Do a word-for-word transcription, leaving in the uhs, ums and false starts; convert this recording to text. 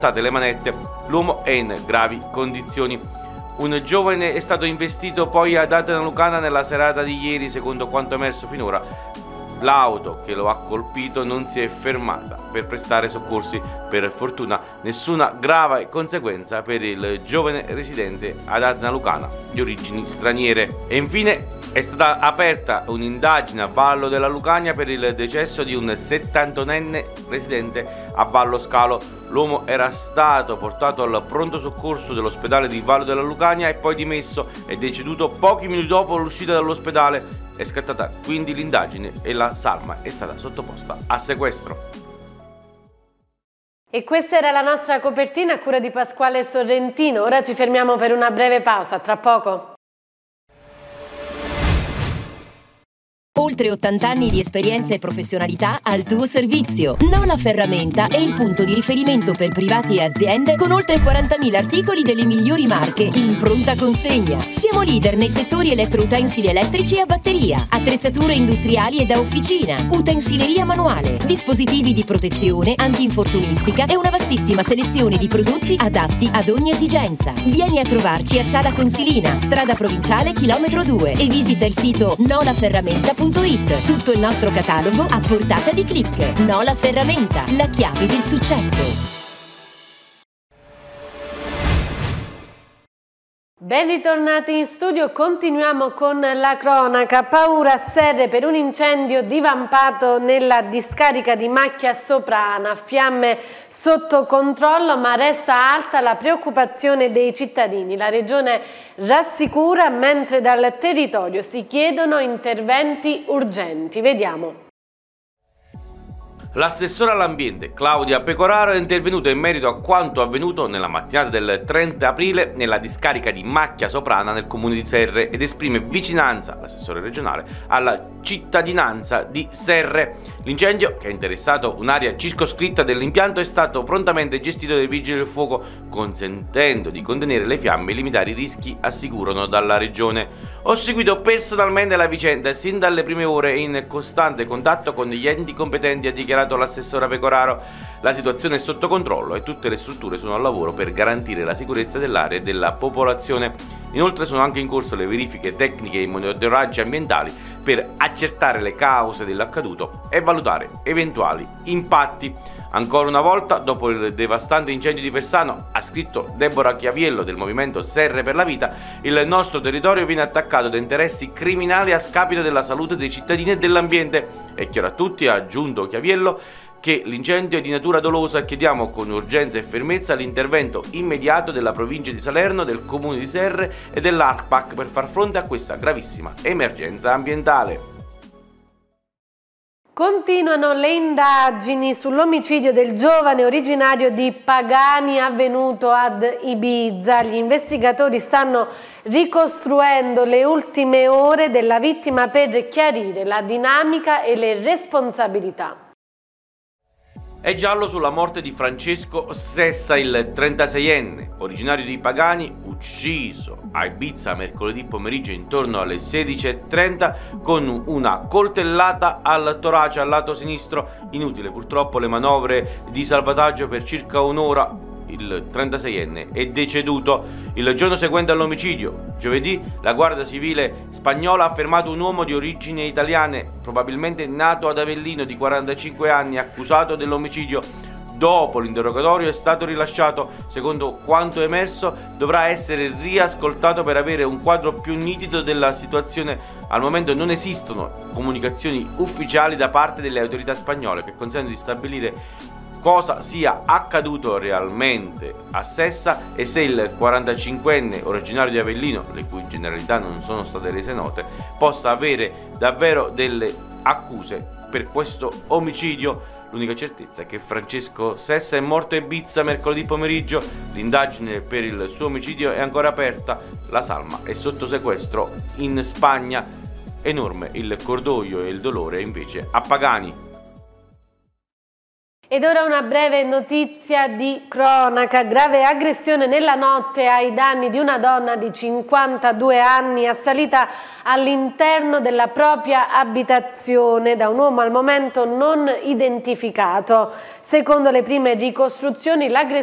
le manette, l'uomo è in gravi condizioni. Un giovane è stato investito poi ad Adana Lucana nella serata di ieri, secondo quanto emerso finora. L'auto che lo ha colpito non si è fermata per prestare soccorsi. Per fortuna nessuna grave conseguenza per il giovane residente ad Adana Lucana di origini straniere. E infine è stata aperta un'indagine a Vallo della Lucania per il decesso di un settantunenne residente a Vallo Scalo. L'uomo era stato portato al pronto soccorso dell'ospedale di Vallo della Lucania e poi dimesso e deceduto pochi minuti dopo l'uscita dall'ospedale. È scattata quindi l'indagine e la salma è stata sottoposta a sequestro. E questa era la nostra copertina a cura di Pasquale Sorrentino. Ora ci fermiamo per una breve pausa, tra poco. Oltre ottanta anni di esperienza e professionalità al tuo servizio. Nola Ferramenta è il punto di riferimento per privati e aziende con oltre quarantamila articoli delle migliori marche in pronta consegna. Siamo leader nei settori elettroutensili elettrici e a batteria, attrezzature industriali e da officina, utensileria manuale, dispositivi di protezione, antinfortunistica e una vastissima selezione di prodotti adatti ad ogni esigenza. Vieni a trovarci a Sala Consilina, strada provinciale chilometro due e visita il sito nola ferramenta punto it. Tutto il nostro catalogo a portata di click. Nola Ferramenta, la chiave del successo. Ben ritornati in studio, continuiamo con la cronaca. Paura a Serre per un incendio divampato nella discarica di Macchia Soprana. Fiamme sotto controllo, ma resta alta la preoccupazione dei cittadini. La Regione rassicura, mentre dal territorio si chiedono interventi urgenti. Vediamo. L'assessore all'ambiente Claudia Pecoraro è intervenuta in merito a quanto avvenuto nella mattinata del trenta aprile nella discarica di Macchia Soprana nel comune di Serre ed esprime vicinanza, l'assessore regionale, alla cittadinanza di Serre. L'incendio, che ha interessato un'area circoscritta dell'impianto, è stato prontamente gestito dai vigili del fuoco, consentendo di contenere le fiamme e limitare i rischi, assicurano dalla regione. Ho seguito personalmente la vicenda sin dalle prime ore in costante contatto con gli enti competenti, ha dichiarato l'assessora Pecoraro. La situazione è sotto controllo e tutte le strutture sono al lavoro per garantire la sicurezza dell'area e della popolazione. Inoltre sono anche in corso le verifiche tecniche e i monitoraggi ambientali per accertare le cause dell'accaduto e valutare eventuali impatti. Ancora una volta, dopo il devastante incendio di Persano, ha scritto Deborah Chiaviello del movimento Serre per la Vita, il nostro territorio viene attaccato da interessi criminali a scapito della salute dei cittadini e dell'ambiente. È chiaro a tutti, ha aggiunto Chiaviello, che l'incendio è di natura dolosa e chiediamo con urgenza e fermezza l'intervento immediato della provincia di Salerno, del comune di Serre e dell'ARPAC per far fronte a questa gravissima emergenza ambientale. Continuano le indagini sull'omicidio del giovane originario di Pagani avvenuto ad Ibiza. Gli investigatori stanno ricostruendo le ultime ore della vittima per chiarire la dinamica e le responsabilità. È giallo sulla morte di Francesco Sessa, il trentaseienne, originario di Pagani, ucciso a Ibiza mercoledì pomeriggio intorno alle sedici e trenta con una coltellata al torace al lato sinistro. Inutile purtroppo le manovre di salvataggio per circa un'ora. Il trentaseienne è deceduto. Il giorno seguente all'omicidio, giovedì, la Guardia Civile spagnola ha fermato un uomo di origini italiane, probabilmente nato ad Avellino, di quarantacinque anni, accusato dell'omicidio. Dopo l'interrogatorio è stato rilasciato. Secondo quanto emerso, dovrà essere riascoltato per avere un quadro più nitido della situazione. Al momento non esistono comunicazioni ufficiali da parte delle autorità spagnole che consentono di stabilire cosa sia accaduto realmente a Sessa e se il quarantacinquenne originario di Avellino, le cui generalità non sono state rese note, possa avere davvero delle accuse per questo omicidio. L'unica certezza è che Francesco Sessa è morto a Ibiza mercoledì pomeriggio. L'indagine per il suo omicidio è ancora aperta. La salma è sotto sequestro in Spagna. Enorme il cordoglio e il dolore invece a Pagani. Ed ora una breve notizia di cronaca. Grave aggressione nella notte ai danni di una donna di cinquantadue anni assalita all'interno della propria abitazione da un uomo al momento non identificato. Secondo le prime ricostruzioni, l'aggressione